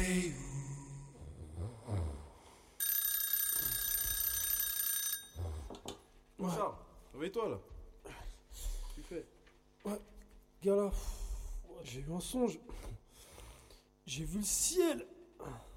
Bon, Charles, réveille-toi là. Qu'est-ce que tu fais? Ouais, gars là, j'ai eu un songe. J'ai vu le ciel.